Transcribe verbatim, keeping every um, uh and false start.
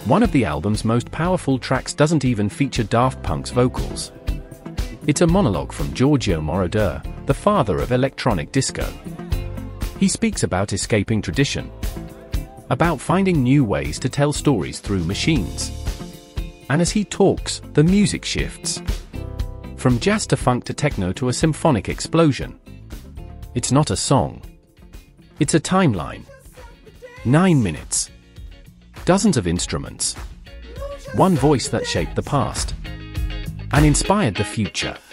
One of the album's most powerful tracks doesn't even feature Daft Punk's vocals. It's a monologue from Giorgio Moroder, the father of electronic disco. He speaks about escaping tradition, about finding new ways to tell stories through machines. And as he talks, the music shifts. From jazz to funk to techno to a symphonic explosion. It's not a song. It's a timeline. Nine minutes. Dozens of instruments. One voice that shaped the past and inspired the future.